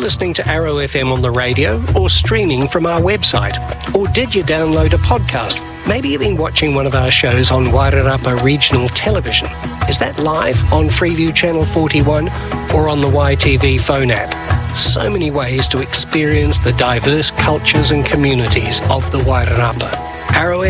listening to Arrow FM on the radio or streaming from our website? Or did you download a podcast? Maybe you've been watching one of our shows on Wairarapa Regional Television. Is that live on Freeview Channel 41 or on the YTV phone app? So many ways to experience the diverse cultures and communities of the Wairarapa. Arrow